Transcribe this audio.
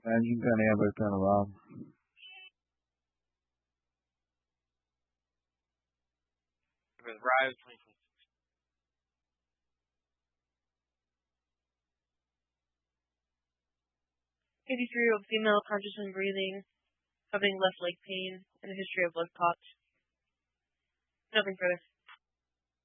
And you can ever turn around. 83-year-old female conscious and breathing, having left leg pain, and a history of blood clots. Nothing further.